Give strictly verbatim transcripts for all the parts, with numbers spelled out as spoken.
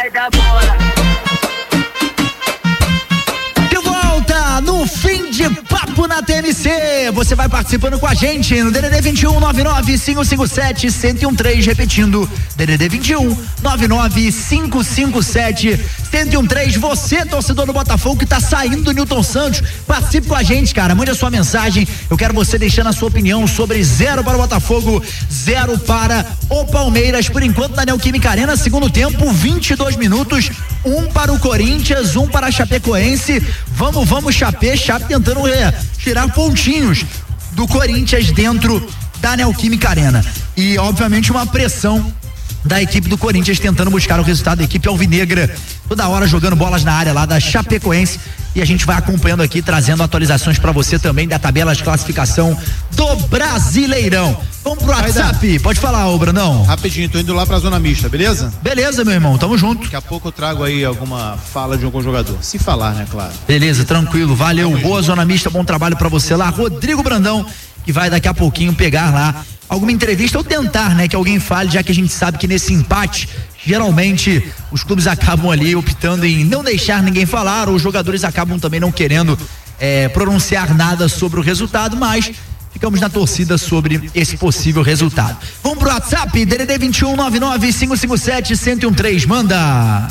vai dar bola. No fim de papo na T M C, você vai participando com a gente no D D D vinte e um, nove nove cinco cinco sete, um zero um três, repetindo, D D D vinte e um, nove nove cinco cinco sete, um zero um três. Você, torcedor do Botafogo que tá saindo do Newton Santos, participe com a gente, cara, mande a sua mensagem. Eu quero você deixando a sua opinião sobre zero para o Botafogo, zero para o Palmeiras. Por enquanto, na Neoquímica Arena, segundo tempo, vinte e dois minutos, um para o Corinthians, um para a Chapecoense. Vamos, vamos, Chape, Chape tentando é, tirar pontinhos do Corinthians dentro da Neoquímica Arena. E, obviamente, uma pressão da equipe do Corinthians tentando buscar o resultado da equipe alvinegra, toda hora jogando bolas na área lá da Chapecoense. E a gente vai acompanhando aqui, trazendo atualizações para você também da tabela de classificação do Brasileirão. Vamos pro WhatsApp, pode falar, ô Brandão. Rapidinho, tô indo lá pra zona mista, beleza? Beleza, meu irmão, tamo junto. Daqui a pouco eu trago aí alguma fala de algum jogador, se falar, né, claro. Beleza, tranquilo, valeu, tamo boa junto. Zona mista, bom trabalho pra você lá, Rodrigo Brandão, que vai daqui a pouquinho pegar lá alguma entrevista ou tentar, né, que alguém fale, já que a gente sabe que nesse empate, geralmente os clubes acabam ali optando em não deixar ninguém falar, ou os jogadores acabam também não querendo é, pronunciar nada sobre o resultado, mas ficamos na torcida sobre esse possível resultado. Vamos pro WhatsApp, D D D vinte e um, nove nove cinco cinco sete, um zero um três, manda.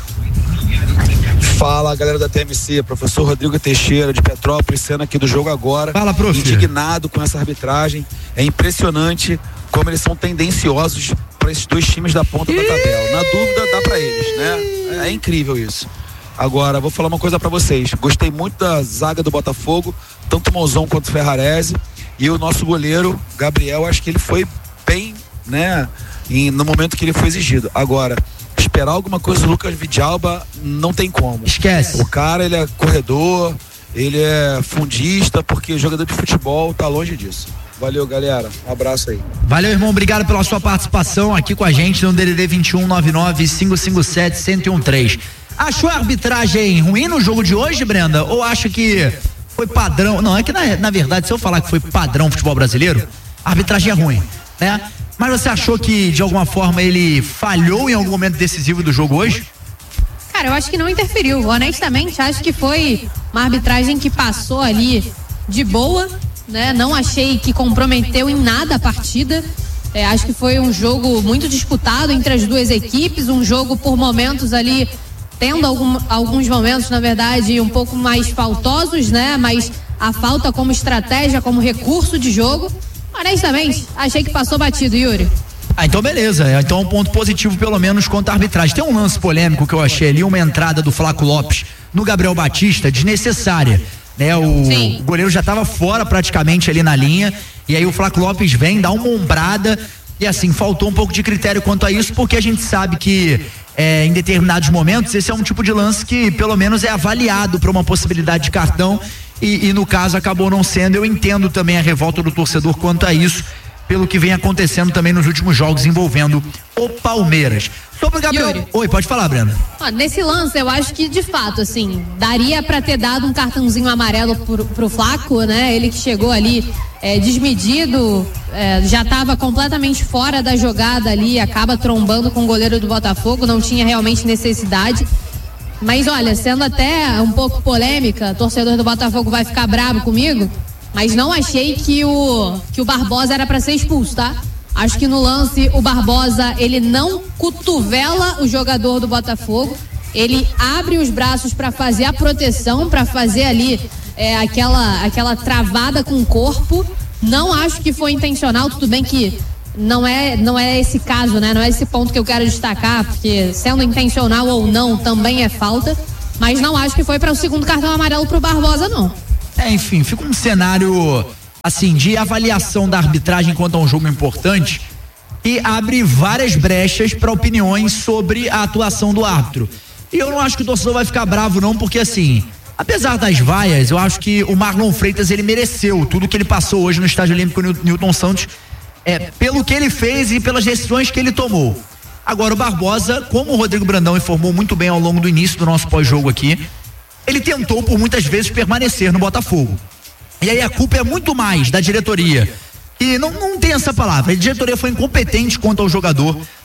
Fala, galera da T M C, professor Rodrigo Teixeira de Petrópolis, sendo aqui do Jogo Agora. Fala, prof. Indignado com essa arbitragem. É impressionante como eles são tendenciosos para esses dois times da ponta da tabela. Na dúvida, dá para eles, né? É incrível isso. Agora, vou falar uma coisa para vocês. Gostei muito da zaga do Botafogo, tanto o Mozão quanto o Ferrarese. E o nosso goleiro, Gabriel, acho que ele foi bem, né? E no momento que ele foi exigido. Agora, esperar alguma coisa do Lucas Vidalba não tem como. Esquece. O cara, ele é corredor, ele é fundista, porque jogador de futebol tá longe disso. Valeu, galera. Um abraço aí. Valeu, irmão. Obrigado pela sua participação aqui com a gente no D D D vinte e um, nove nove cinco cinco sete, um zero um três. Achou a arbitragem ruim no jogo de hoje, Brenda? Ou acha que foi padrão? Não, é que na, na verdade, se eu falar que foi padrão futebol brasileiro, a arbitragem é ruim, né? Mas você achou que de alguma forma ele falhou em algum momento decisivo do jogo hoje? Cara, eu acho que não interferiu. Honestamente, acho que foi uma arbitragem que passou ali de boa, né? Não achei que comprometeu em nada a partida. É, acho que foi um jogo muito disputado entre as duas equipes, um jogo por momentos ali, tendo algum, alguns momentos, na verdade, um pouco mais faltosos, né? Mas a falta como estratégia, como recurso de jogo, honestamente, achei que passou batido, Yuri. Ah, então beleza, então um ponto positivo pelo menos quanto à arbitragem. Tem um lance polêmico que eu achei ali, uma entrada do Flaco Lopes no Gabriel Batista desnecessária, né? O Sim. goleiro já estava fora praticamente ali na linha, e aí o Flaco Lopes vem, dá uma ombrada, e assim, faltou um pouco de critério quanto a isso, porque a gente sabe que é, em determinados momentos esse é um tipo de lance que pelo menos é avaliado para uma possibilidade de cartão, e, e no caso acabou não sendo. Eu entendo também a revolta do torcedor quanto a isso, pelo que vem acontecendo também nos últimos jogos envolvendo o Palmeiras. Sobre o Gabriel. Yuri. Oi, pode falar, Brenda. Ah, nesse lance, eu acho que de fato, assim, daria pra ter dado um cartãozinho amarelo pro, pro Flaco, né? Ele que chegou ali é, desmedido, é, já tava completamente fora da jogada ali, acaba trombando com o goleiro do Botafogo, não tinha realmente necessidade. Mas olha, sendo até um pouco polêmica, o torcedor do Botafogo vai ficar bravo comigo, mas não achei que o, que o Barbosa era pra ser expulso, tá? Acho que no lance o Barbosa, ele não cotovela o jogador do Botafogo, ele abre os braços para fazer a proteção, para fazer ali é, aquela, aquela travada com o corpo. Não acho que foi intencional, tudo bem que não é, não é esse caso, né? Não é esse ponto que eu quero destacar, porque sendo intencional ou não também é falta, mas não acho que foi para o segundo cartão amarelo pro Barbosa, não. É, enfim, fica um cenário assim de avaliação da arbitragem quanto a um jogo importante e abre várias brechas para opiniões sobre a atuação do árbitro. E eu não acho que o torcedor vai ficar bravo não, porque assim, apesar das vaias, eu acho que o Marlon Freitas, ele mereceu tudo que ele passou hoje no Estádio Olímpico Newton Santos, é, pelo que ele fez e pelas decisões que ele tomou. Agora o Barbosa, como o Rodrigo Brandão informou muito bem ao longo do início do nosso pós-jogo aqui, ele tentou por muitas vezes permanecer no Botafogo. E aí a culpa é muito mais da diretoria. E não, não tem essa palavra. A diretoria foi incompetente quanto ao jogador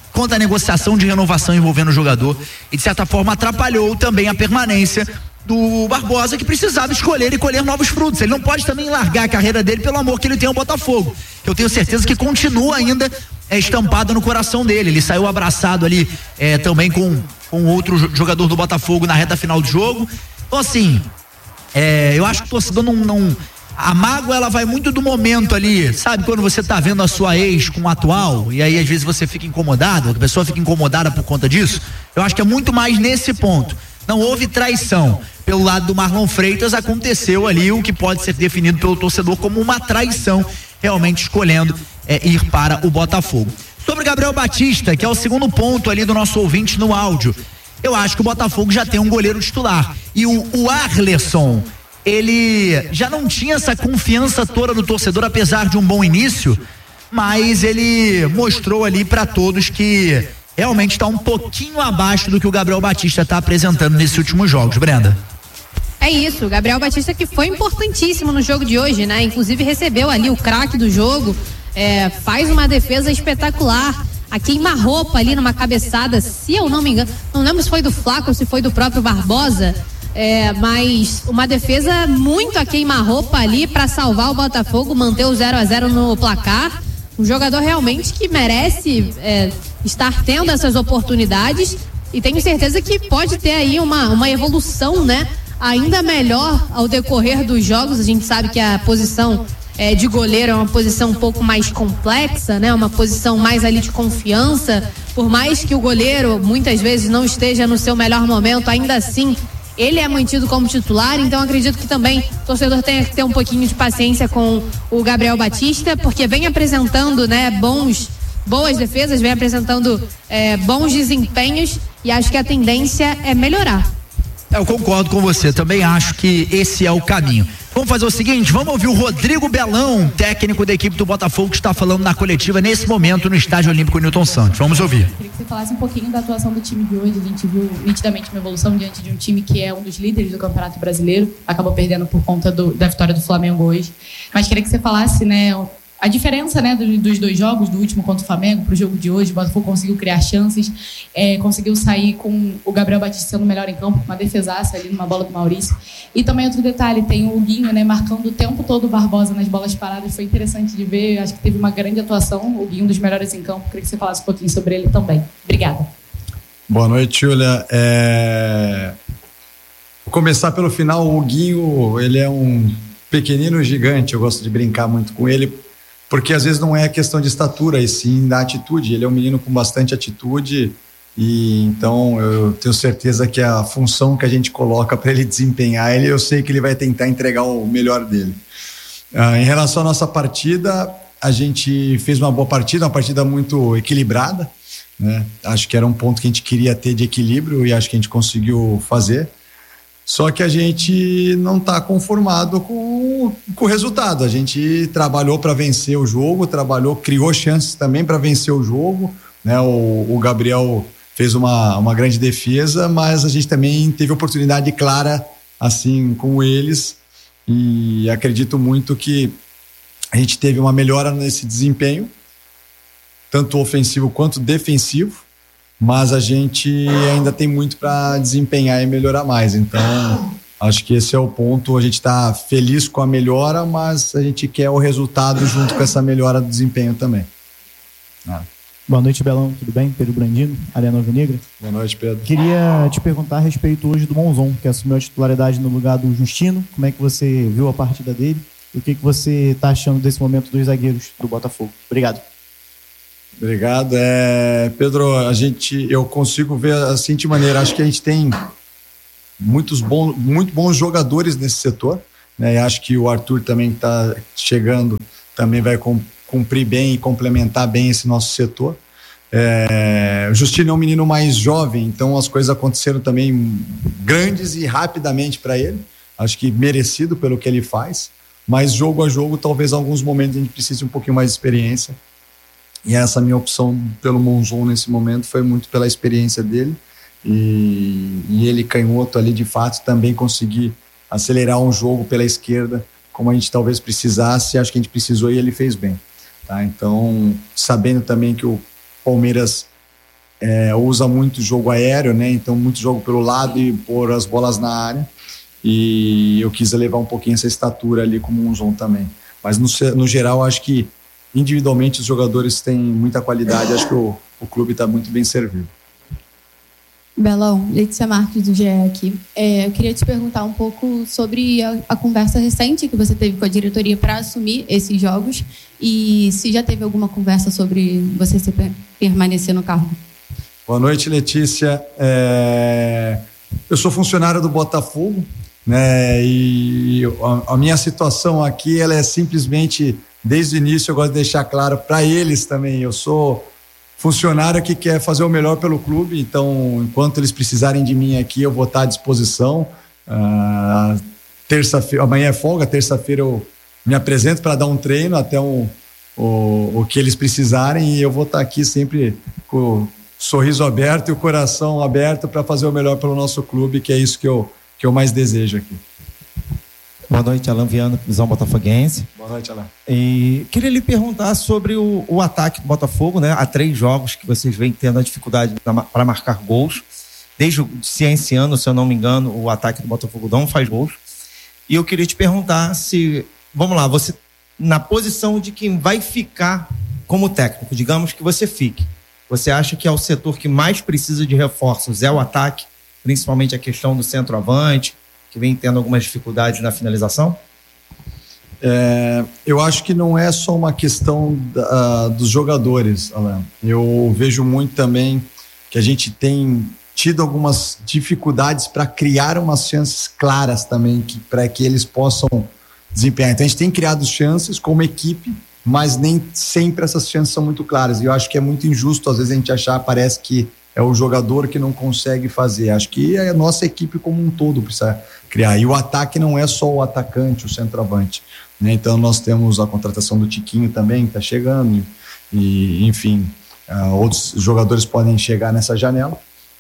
quanto à negociação de renovação envolvendo o jogador e de certa forma atrapalhou também a permanência do Barbosa, que precisava escolher e colher novos frutos. Ele não pode também largar a carreira dele pelo amor que ele tem ao Botafogo, que eu tenho certeza que continua ainda é, estampado no coração dele. Ele saiu abraçado ali é, também com, com outro jogador do Botafogo na reta final do jogo. Então assim, é, eu acho que o torcedor não, não a mágoa ela vai muito do momento ali, sabe, quando você tá vendo a sua ex com o atual e aí às vezes você fica incomodado, a pessoa fica incomodada por conta disso. Eu acho que é muito mais nesse ponto. Não houve traição. Pelo lado do Marlon Freitas aconteceu ali o que pode ser definido pelo torcedor como uma traição, realmente escolhendo é, ir para o Botafogo. Sobre o Gabriel Batista, que é o segundo ponto ali do nosso ouvinte no áudio, eu acho que o Botafogo já tem um goleiro titular. E o, o Arleson, ele já não tinha essa confiança toda do torcedor, apesar de um bom início, mas ele mostrou ali para todos que realmente está um pouquinho abaixo do que o Gabriel Batista está apresentando nesses últimos jogos, Brenda. É isso, o Gabriel Batista que foi importantíssimo no jogo de hoje, né? Inclusive recebeu ali o craque do jogo, é, faz uma defesa espetacular, a queima-roupa ali numa cabeçada, se eu não me engano, não lembro se foi do Flaco ou se foi do próprio Barbosa, é, mas uma defesa muito a queima-roupa ali para salvar o Botafogo, manter o zero a zero no placar. Um jogador realmente que merece é, estar tendo essas oportunidades e tenho certeza que pode ter aí uma, uma evolução, né? Ainda melhor ao decorrer dos jogos. A gente sabe que a posição é, de goleiro é uma posição um pouco mais complexa, né? Uma posição mais ali de confiança. Por mais que o goleiro muitas vezes não esteja no seu melhor momento, ainda assim ele é mantido como titular, então acredito que também o torcedor tenha que ter um pouquinho de paciência com o Gabriel Batista, porque vem apresentando, né, bons, boas defesas, vem apresentando é, bons desempenhos e acho que a tendência é melhorar. Eu concordo com você, também acho que esse é o caminho. Vamos fazer o seguinte, vamos ouvir o Rodrigo Belão, técnico da equipe do Botafogo, que está falando na coletiva nesse momento no Estádio Olímpico Newton Santos. Vamos ouvir. Queria que você falasse um pouquinho da atuação do time de hoje. A gente viu nitidamente uma evolução diante de um time que é um dos líderes do Campeonato Brasileiro, acabou perdendo por conta do, da vitória do Flamengo hoje. Mas queria que você falasse, né, a diferença, né, dos dois jogos, do último contra o Flamengo para o jogo de hoje. O Botafogo conseguiu criar chances, é, conseguiu sair com o Gabriel Batista sendo melhor em campo, uma defesaça ali numa bola do Maurício. E também outro detalhe, tem o Guinho, né, marcando o tempo todo o Barbosa nas bolas paradas. Foi interessante de ver, acho que teve uma grande atuação. O Guinho, um dos melhores em campo. Queria que você falasse um pouquinho sobre ele também. Obrigada. Boa noite, Júlia. É... Vou começar pelo final. O Guinho, ele é um pequenino gigante. Eu gosto de brincar muito com ele, porque às vezes não é questão de estatura, e sim da atitude. Ele é um menino com bastante atitude, e então eu tenho certeza que a função que a gente coloca para ele desempenhar, ele, eu sei que ele vai tentar entregar o melhor dele. Ah, em relação à nossa partida, a gente fez uma boa partida, uma partida muito equilibrada, né? Acho que era um ponto que a gente queria ter de equilíbrio e acho que a gente conseguiu fazer. Só que a gente não está conformado com, com o resultado. A gente trabalhou para vencer o jogo, trabalhou, criou chances também para vencer o jogo, né? O, o Gabriel fez uma, uma grande defesa, mas a gente também teve oportunidade clara, assim como eles, e acredito muito que a gente teve uma melhora nesse desempenho, tanto ofensivo quanto defensivo, mas a gente ainda tem muito para desempenhar e melhorar mais. Então acho que esse é o ponto. A gente está feliz com a melhora, mas a gente quer o resultado junto com essa melhora do desempenho também. Ah. Boa noite, Belão, tudo bem? Pedro Brandino, Arena Alvinegra. Boa noite, Pedro. Queria te perguntar a respeito hoje do Monzon, que assumiu a titularidade no lugar do Justino. Como é que você viu a partida dele? E o que, que você está achando desse momento dos zagueiros do Botafogo? Obrigado. Obrigado. É, Pedro, a gente, eu consigo ver assim de maneira, acho que a gente tem muitos bons, muito bons jogadores nesse setor, né? E acho que o Arthur também está chegando, também vai cumprir bem e complementar bem esse nosso setor. É, o Justino é um menino mais jovem, então as coisas aconteceram também grandes e rapidamente para ele. Acho que merecido pelo que ele faz, mas jogo a jogo, talvez em alguns momentos a gente precise um pouquinho mais de experiência. E essa minha opção pelo Monzon nesse momento foi muito pela experiência dele, e, e ele canhoto ali de fato também conseguir acelerar um jogo pela esquerda como a gente talvez precisasse. Acho que a gente precisou e ele fez bem, tá? Então, sabendo também que o Palmeiras é, usa muito jogo aéreo, né? Então muito jogo pelo lado e pôr as bolas na área, e eu quis elevar um pouquinho essa estatura ali como um Monzon também. Mas no, no geral, acho que individualmente os jogadores têm muita qualidade, acho que o, o clube está muito bem servido. Belão, Letícia Marques do G E aqui. É, eu queria te perguntar um pouco sobre a, a conversa recente que você teve com a diretoria para assumir esses jogos, e se já teve alguma conversa sobre você se per- permanecer no cargo. Boa noite, Letícia. É... Eu sou funcionário do Botafogo, né? E a, a minha situação aqui, ela é simplesmente, desde o início eu gosto de deixar claro para eles também, eu sou funcionário que quer fazer o melhor pelo clube, então enquanto eles precisarem de mim aqui, eu vou estar à disposição. Ah, terça-feira, amanhã é folga, terça-feira eu me apresento para dar um treino até um, o, o que eles precisarem, e eu vou estar aqui sempre com o sorriso aberto e o coração aberto para fazer o melhor pelo nosso clube, que é isso que eu, que eu mais desejo aqui. Boa noite, Alan Viana, Visão Botafoguense. Boa noite, Alan. E queria lhe perguntar sobre o, o ataque do Botafogo, né? Há três jogos que vocês vêm tendo a dificuldade para marcar gols. Desde se é esse ano, se eu não me engano, o ataque do Botafogo não faz gols. E eu queria te perguntar se, vamos lá, você, na posição de quem vai ficar como técnico, digamos que você fique, você acha que é o setor que mais precisa de reforços? É o ataque, principalmente a questão do centroavante, que vem tendo algumas dificuldades na finalização? É, eu acho que não é só uma questão da, uh, dos jogadores, Alan. Eu vejo muito também que a gente tem tido algumas dificuldades para criar umas chances claras também, que, para que eles possam desempenhar. Então a gente tem criado chances como equipe, mas nem sempre essas chances são muito claras. E eu acho que é muito injusto, às vezes, a gente achar, parece que é o jogador que não consegue fazer. Acho que é a nossa equipe como um todo precisa criar. E o ataque não é só o atacante, o centroavante, né? Então nós temos a contratação do Tiquinho também, que está chegando, e enfim, uh, outros jogadores podem chegar nessa janela.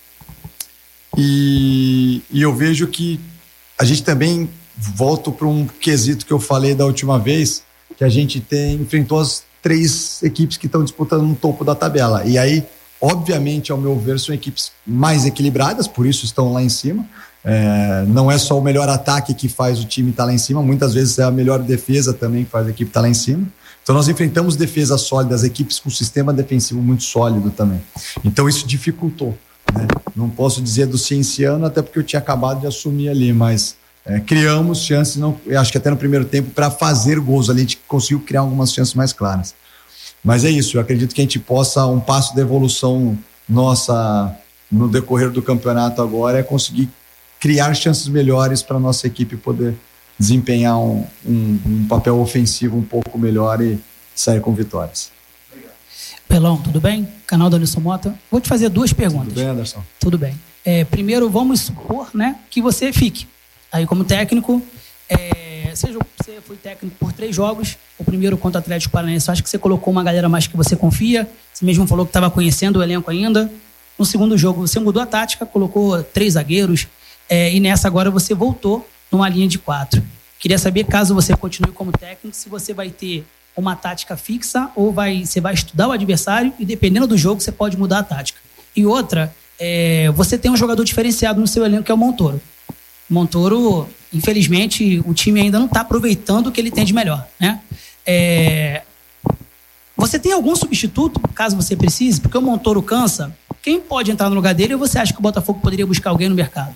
E, e eu vejo que a gente também, volto para um quesito que eu falei da última vez, que a gente tem, enfrentou as três equipes que estão disputando no topo da tabela. E aí, obviamente, ao meu ver, são equipes mais equilibradas, por isso estão lá em cima. É, não é só o melhor ataque que faz o time estar lá em cima, muitas vezes é a melhor defesa também que faz a equipe estar lá em cima. Então nós enfrentamos defesas sólidas, equipes com sistema defensivo muito sólido também. Então isso dificultou, né? Não posso dizer do Cienciano, até porque eu tinha acabado de assumir ali, mas é, criamos chances, não, acho que até no primeiro tempo, para fazer gols ali, a gente conseguiu criar algumas chances mais claras. Mas é isso, eu acredito que a gente possa, um passo de evolução nossa no decorrer do campeonato agora é conseguir criar chances melhores para a nossa equipe poder desempenhar um, um, um papel ofensivo um pouco melhor e sair com vitórias. Pelão, tudo bem? Canal da Alisson Mota. Vou te fazer duas perguntas. Tudo bem, Anderson? Tudo bem. É, primeiro, vamos supor, né, que você fique aí como técnico. É, você, você foi técnico por três jogos. O primeiro contra o Atlético Paranaense, acho que você colocou uma galera mais que você confia. Você mesmo falou que estava conhecendo o elenco ainda. No segundo jogo, você mudou a tática, colocou três zagueiros. É, e nessa agora você voltou numa linha de quatro. Queria saber, caso você continue como técnico, se você vai ter uma tática fixa ou vai, você vai estudar o adversário e, dependendo do jogo, você pode mudar a tática. E outra, é, você tem um jogador diferenciado no seu elenco, que é o Montoro. Montoro, infelizmente, o time ainda não está aproveitando o que ele tem de melhor, né? É, você tem algum substituto, caso você precise? Porque o Montoro cansa. Quem pode entrar no lugar dele, ou você acha que o Botafogo poderia buscar alguém no mercado?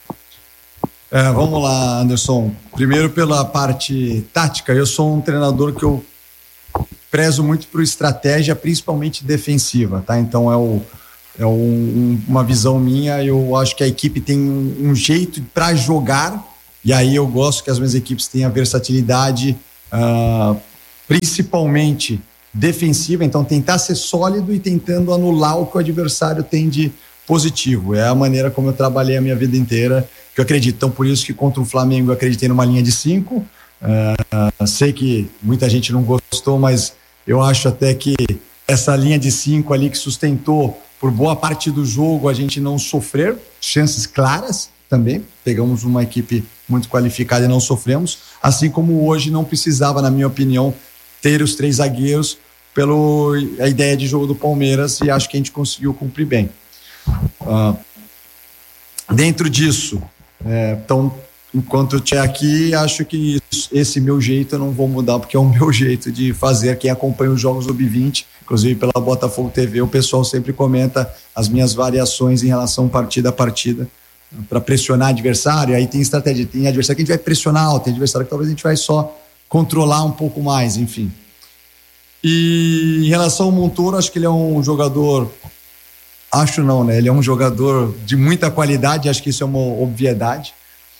É, vamos lá, Anderson. Primeiro, pela parte tática, eu sou um treinador que eu prezo muito por estratégia, principalmente defensiva, tá? Então é, o, é um, uma visão minha. Eu acho que a equipe tem um, um jeito para jogar, e aí eu gosto que as minhas equipes tenham versatilidade, uh, principalmente defensiva, então tentar ser sólido e tentando anular o que o adversário tem de positivo. É a maneira como eu trabalhei a minha vida inteira, que eu acredito. Então, por isso que contra o Flamengo eu acreditei numa linha de cinco. Uh, sei que muita gente não gostou, mas eu acho até que essa linha de cinco ali que sustentou por boa parte do jogo a gente não sofrer chances claras também. Pegamos uma equipe muito qualificada e não sofremos. Assim como hoje não precisava, na minha opinião, ter os três zagueiros, pelo a ideia de jogo do Palmeiras, e acho que a gente conseguiu cumprir bem. Uh, dentro disso, é, então, enquanto eu estiver aqui, acho que isso, esse meu jeito eu não vou mudar, porque é o meu jeito de fazer. Quem acompanha os jogos do B vinte, inclusive pela Botafogo T V, o pessoal sempre comenta as minhas variações em relação partida a partida, para pressionar adversário. Aí tem estratégia, tem adversário que a gente vai pressionar, tem adversário que talvez a gente vai só controlar um pouco mais, enfim. E em relação ao Montoro, acho que ele é um jogador, acho não, né? Ele é um jogador de muita qualidade, acho que isso é uma obviedade.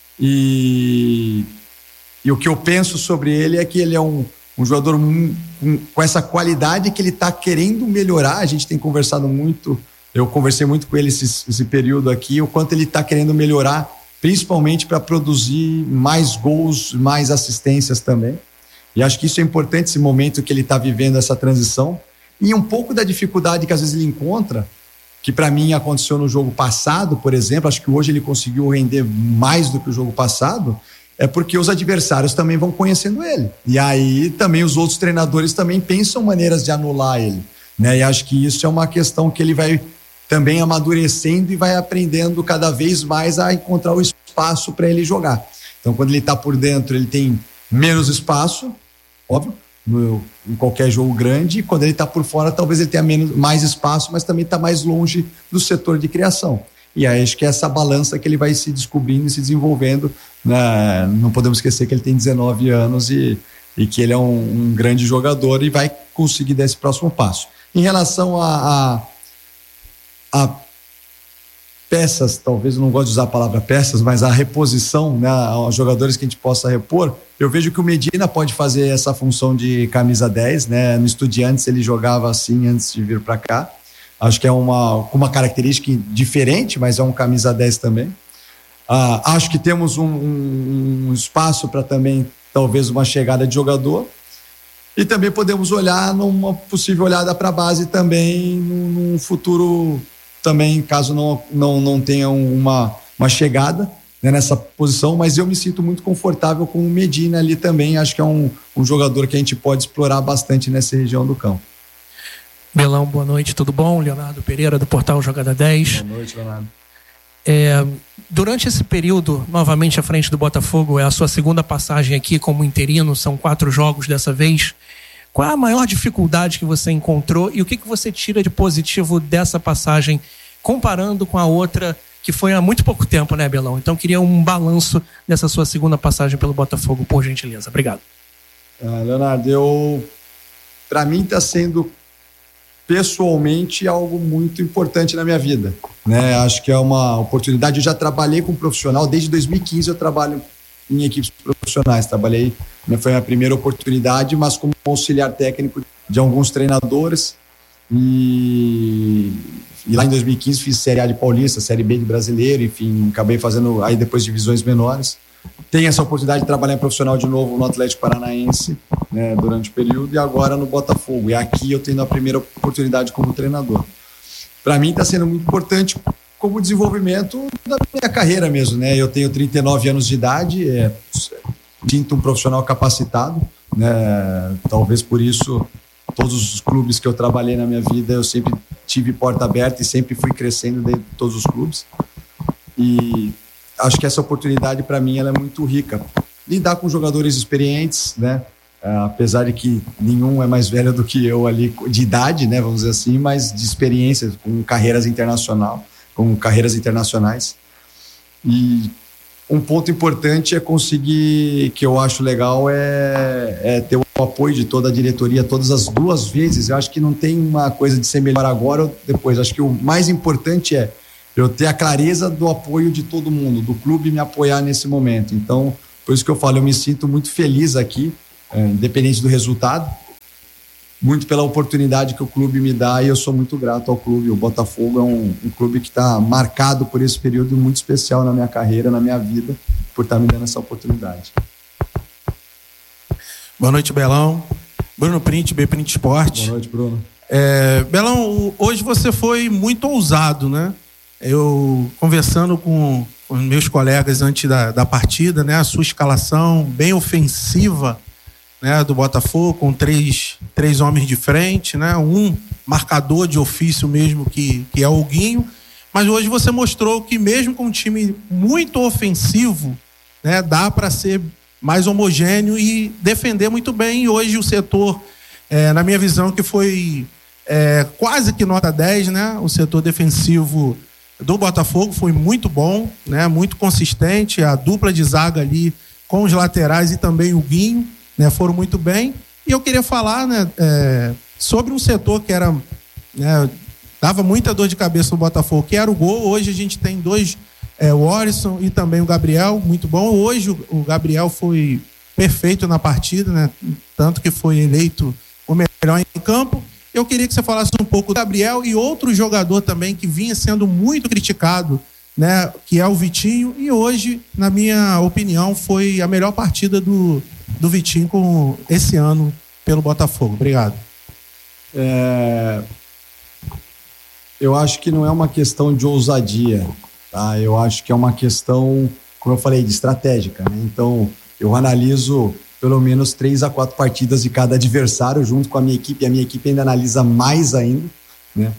E, e o que eu penso sobre ele é que ele é um, um jogador um, um, com essa qualidade que ele está querendo melhorar. A gente tem conversado muito, eu conversei muito com ele esse, esse período aqui, o quanto ele está querendo melhorar, principalmente para produzir mais gols, mais assistências também. E acho que isso é importante, esse momento que ele está vivendo, essa transição. E um pouco da dificuldade que às vezes ele encontra, que para mim aconteceu no jogo passado, por exemplo, acho que hoje ele conseguiu render mais do que o jogo passado, é porque os adversários também vão conhecendo ele. E aí também os outros treinadores também pensam maneiras de anular ele, né? E acho que isso é uma questão que ele vai também amadurecendo e vai aprendendo cada vez mais a encontrar o espaço para ele jogar. Então, quando ele está por dentro, ele tem menos espaço, óbvio, no, em qualquer jogo grande, e quando ele está por fora, talvez ele tenha menos, mais espaço, mas também está mais longe do setor de criação. E aí acho que é essa balança que ele vai se descobrindo e se desenvolvendo, né? Não podemos esquecer que ele tem dezenove anos e, e que ele é um, um grande jogador e vai conseguir dar esse próximo passo. Em relação a, a a peças, talvez eu não gosto de usar a palavra peças, mas a reposição, né, aos jogadores que a gente possa repor, eu vejo que o Medina pode fazer essa função de camisa dez, né? No Estudiantes ele jogava assim antes de vir para cá. Acho que é uma, uma característica diferente, mas é um camisa dez também. Ah, acho que temos um, um, um espaço para também, talvez, uma chegada de jogador. E também podemos olhar numa possível olhada para a base também, num, num futuro também, caso não, não, não tenha uma, uma chegada, né, nessa posição, mas eu me sinto muito confortável com o Medina ali também. Acho que é um, um jogador que a gente pode explorar bastante nessa região do campo. Belão, boa noite, tudo bom? Leonardo Pereira, do portal Jogada dez. Boa noite, Leonardo. É, durante esse período, novamente à frente do Botafogo, é a sua segunda passagem aqui como interino, são quatro jogos dessa vez. Qual é a maior dificuldade que você encontrou e o que, que você tira de positivo dessa passagem, comparando com a outra que foi há muito pouco tempo, né, Belão? Então, queria um balanço dessa sua segunda passagem pelo Botafogo, por gentileza. Obrigado. Ah, Leonardo, eu... para mim está sendo pessoalmente algo muito importante na minha vida, né? Acho que é uma oportunidade. Eu já trabalhei com profissional, desde dois mil e quinze eu trabalho em equipes profissionais, trabalhei, né, foi a minha primeira oportunidade, mas como auxiliar técnico de alguns treinadores, e, e lá em dois mil e quinze fiz Série A de Paulista, Série B de Brasileiro, enfim, acabei fazendo aí depois divisões menores. Tenho essa oportunidade de trabalhar em profissional de novo no Atlético Paranaense, né, durante o período, e agora no Botafogo, e aqui eu tenho a primeira oportunidade como treinador. Para mim está sendo muito importante como desenvolvimento da minha carreira mesmo, né? Eu tenho trinta e nove anos de idade, é, sinto um profissional capacitado, né? Talvez por isso todos os clubes que eu trabalhei na minha vida eu sempre tive porta aberta e sempre fui crescendo dentro de todos os clubes. E acho que essa oportunidade para mim ela é muito rica. Lidar com jogadores experientes, né? Uh, apesar de que nenhum é mais velho do que eu ali de idade, né? Vamos dizer assim, mas de experiência com carreiras internacional. com carreiras internacionais. E um ponto importante é conseguir, que eu acho legal, é, é ter o apoio de toda a diretoria, todas as duas vezes. Eu acho que não tem uma coisa de ser melhor agora ou depois. Acho que o mais importante é eu ter a clareza do apoio de todo mundo, do clube me apoiar nesse momento. Então, por isso que eu falo, eu me sinto muito feliz aqui, é, independente do resultado, muito pela oportunidade que o clube me dá, e eu sou muito grato ao clube. O Botafogo é um, um clube que está marcado por esse período muito especial na minha carreira, na minha vida, por estar me dando essa oportunidade. Boa noite, Belão. Bruno Print, B Print Esporte. Boa noite, Bruno. É, Belão, hoje você foi muito ousado, né? Eu, conversando com, com meus colegas antes da, da partida, né? A sua escalação bem ofensiva né, do Botafogo, com três, três homens de frente, né, um marcador de ofício mesmo, que, que é o Guinho. Mas hoje você mostrou que mesmo com um time muito ofensivo, né, dá para ser mais homogêneo e defender muito bem. E hoje o setor, é, na minha visão, que foi é, quase que nota dez, né, o setor defensivo do Botafogo foi muito bom, né, muito consistente. A dupla de zaga ali com os laterais e também o Guinho, né, foram muito bem. E eu queria falar, né, é, sobre um setor que era, né, dava muita dor de cabeça no Botafogo, que era o gol. Hoje a gente tem dois, é, o Orisson e também o Gabriel, muito bom. Hoje o, o Gabriel foi perfeito na partida, né, tanto que foi eleito o melhor em campo. Eu queria que você falasse um pouco do Gabriel e outro jogador também que vinha sendo muito criticado, né, que é o Vitinho, e hoje, na minha opinião, foi a melhor partida do, do Vitinho com esse ano pelo Botafogo. Obrigado. É... Eu acho que não é uma questão de ousadia, tá? Eu acho que é uma questão, como eu falei, de estratégica, né? Então, eu analiso pelo menos três a quatro partidas de cada adversário junto com a minha equipe, e a minha equipe ainda analisa mais ainda, né?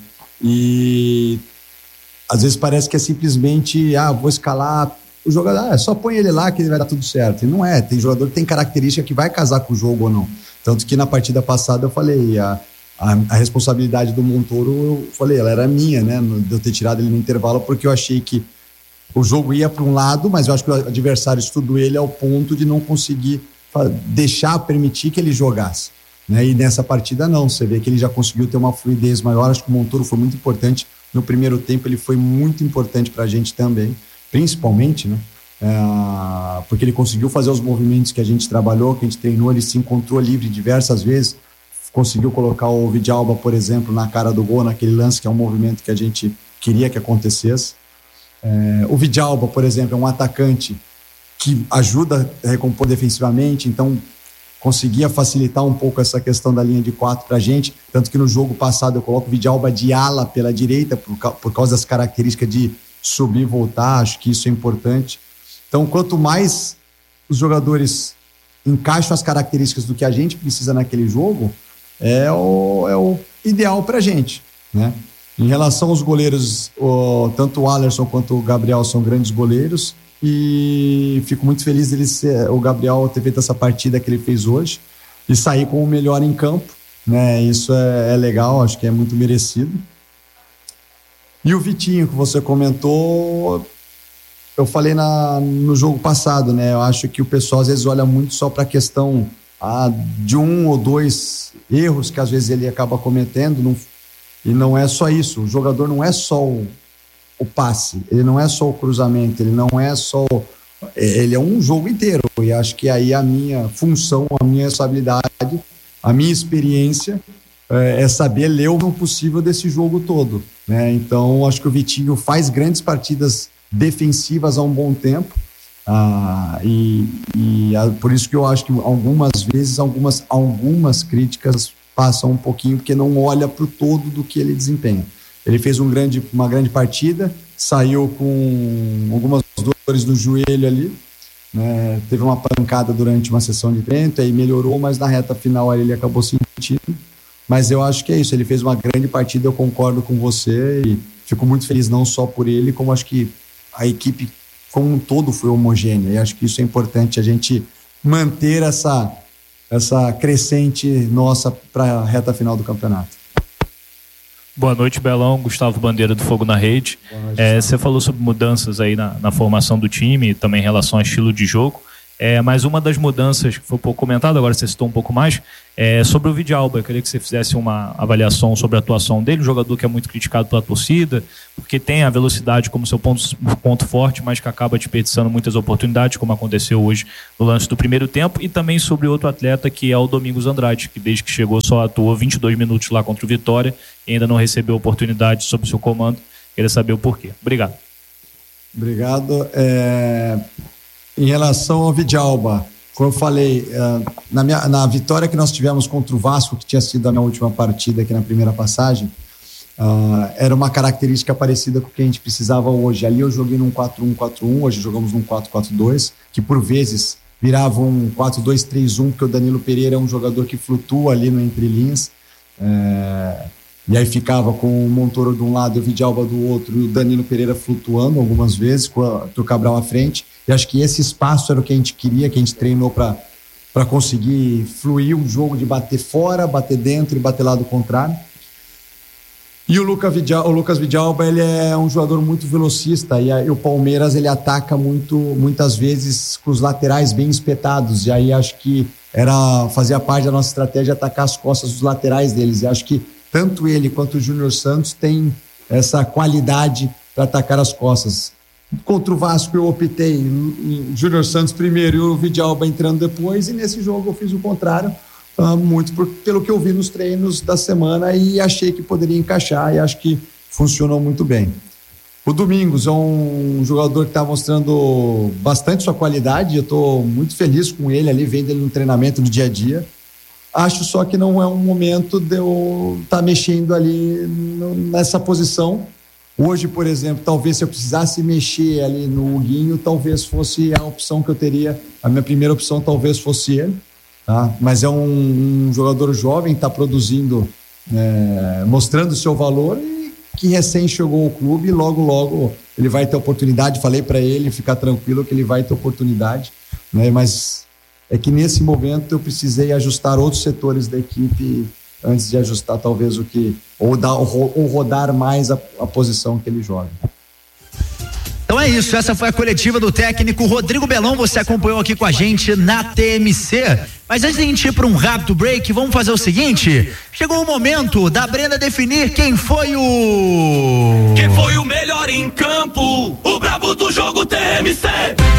E às vezes parece que é simplesmente, ah, vou escalar o jogador, ah, só põe ele lá que ele vai dar tudo certo. E não é, tem jogador que tem característica que vai casar com o jogo ou não. Tanto que na partida passada eu falei, a, a, a responsabilidade do Montoro, eu falei, ela era minha, né, de eu ter tirado ele no intervalo, porque eu achei que o jogo ia para um lado, mas eu acho que o adversário estudou ele ao ponto de não conseguir deixar, permitir que ele jogasse, né? E nessa partida não, você vê que ele já conseguiu ter uma fluidez maior. Acho que o Montoro foi muito importante no primeiro tempo, ele foi muito importante pra gente também, principalmente, né? É, porque ele conseguiu fazer os movimentos que a gente trabalhou, que a gente treinou, ele se encontrou livre diversas vezes, conseguiu colocar o Vidalba, por exemplo, na cara do gol, naquele lance que é um movimento que a gente queria que acontecesse. É, o Vidalba, por exemplo, é um atacante que ajuda a recompor defensivamente, então conseguia facilitar um pouco essa questão da linha de quatro pra gente, tanto que no jogo passado eu coloco o Vidalba de ala pela direita, por, por causa das características de subir e voltar, acho que isso é importante. Então, quanto mais os jogadores encaixam as características do que a gente precisa naquele jogo, é o, é o ideal pra gente, né? Em relação aos goleiros, o, tanto o Alisson quanto o Gabriel são grandes goleiros, e fico muito feliz dele ser, o Gabriel ter feito essa partida que ele fez hoje e sair com o melhor em campo, né? Isso é, é legal, acho que é muito merecido. E o Vitinho, que você comentou, eu falei na, no jogo passado, né? Eu acho que o pessoal às vezes olha muito só para a questão ah, de um ou dois erros que às vezes ele acaba cometendo, não, e não é só isso. O jogador não é só o o passe, ele não é só o cruzamento, ele não é só, ele é um jogo inteiro, e acho que aí a minha função, a minha responsabilidade, a minha experiência é, é saber ler o possível desse jogo todo, né? Então acho que o Vitinho faz grandes partidas defensivas há um bom tempo, ah, e, e a, por isso que eu acho que algumas vezes algumas, algumas críticas passam um pouquinho porque não olha para o todo do que ele desempenha. Ele fez um grande, uma grande partida, saiu com algumas dores no joelho ali, né? Teve uma pancada durante uma sessão de treino, aí melhorou, mas na reta final aí ele acabou sentindo. Mas eu acho que é isso, ele fez uma grande partida, eu concordo com você e fico muito feliz não só por ele, como acho que a equipe como um todo foi homogênea, e acho que isso é importante, a gente manter essa, essa crescente nossa para a reta final do campeonato. Boa noite, Belão. Gustavo Bandeira do Fogo na Rede. É, você falou sobre mudanças aí na, na formação do time, também em relação ao estilo de jogo. É, mas uma das mudanças que foi um pouco comentado, agora você citou um pouco mais, é sobre o Vidalba. Eu queria que você fizesse uma avaliação sobre a atuação dele, um jogador que é muito criticado pela torcida, porque tem a velocidade como seu ponto, ponto forte, mas que acaba desperdiçando muitas oportunidades, como aconteceu hoje no lance do primeiro tempo, e também sobre outro atleta que é o Domingos Andrade, que desde que chegou só atuou vinte e dois minutos lá contra o Vitória e ainda não recebeu oportunidade sob seu comando. Queria saber o porquê. Obrigado. Obrigado. É... Em relação ao Vidalba, como eu falei, na, minha, na vitória que nós tivemos contra o Vasco, que tinha sido a minha última partida aqui na primeira passagem, uh, era uma característica parecida com o que a gente precisava hoje. Ali eu joguei num quatro um quatro um, hoje jogamos num quatro quatro dois, que por vezes virava um quatro dois três um, porque o Danilo Pereira é um jogador que flutua ali no entre linhas. É, e aí ficava com o Montoro de um lado e o Vidalba do outro, e o Danilo Pereira flutuando algumas vezes, com a, o Cabral à frente. E acho que esse espaço era o que a gente queria, que a gente treinou para para conseguir fluir um jogo de bater fora, bater dentro e bater lá do contrário. E o, Luca Vidal, o Lucas Vidalba, ele é um jogador muito velocista, e, a, e o Palmeiras ele ataca muito, muitas vezes com os laterais bem espetados, e aí acho que era, fazia parte da nossa estratégia atacar as costas dos laterais deles, e acho que tanto ele quanto o Júnior Santos têm essa qualidade para atacar as costas. Contra o Vasco eu optei em Júnior Santos primeiro e o Vidalba entrando depois, e nesse jogo eu fiz o contrário, uh, muito por, pelo que eu vi nos treinos da semana, e achei que poderia encaixar, e acho que funcionou muito bem. O Domingos é um jogador que está mostrando bastante sua qualidade, eu estou muito feliz com ele ali, vendo ele no treinamento no dia a dia. Acho só que não é um momento de eu estar tá mexendo ali no, nessa posição. Hoje, por exemplo, talvez se eu precisasse mexer ali no Huguinho, talvez fosse a opção que eu teria, a minha primeira opção talvez fosse ele, tá? Mas é um, um jogador jovem, está produzindo, é, mostrando o seu valor, e que recém chegou ao clube, e logo, logo ele vai ter oportunidade. Falei para ele ficar tranquilo que ele vai ter oportunidade, né? Mas é que nesse momento eu precisei ajustar outros setores da equipe antes de ajustar talvez o que, ou, dar, ou rodar mais a, a posição que ele joga. Então é isso, essa foi a coletiva do técnico Rodrigo Belão, você acompanhou aqui com a gente na T M C. Mas antes de a gente ir para um rápido break, vamos fazer o seguinte: chegou o momento da Brenda definir quem foi o... Quem foi o melhor em campo, o brabo do jogo T M C.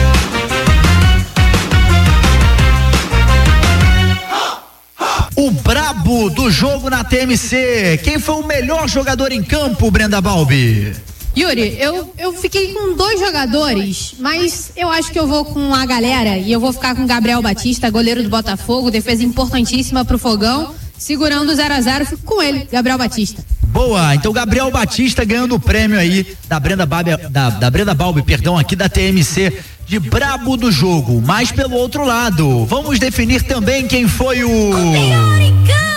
O brabo do jogo na T M C. Quem foi o melhor jogador em campo, Brenda Balbi? Yuri, eu, eu fiquei com dois jogadores, mas eu acho que eu vou com a galera e eu vou ficar com Gabriel Batista, goleiro do Botafogo, defesa importantíssima pro Fogão, segurando o zero a zero, fico com ele, Gabriel Batista. Boa, então Gabriel Batista ganhando o prêmio aí da Brenda Balbi, da, da Brenda Balbi, perdão, aqui da T M C, de brabo do jogo. Mas pelo outro lado, vamos definir também quem foi o... O melhor em campo.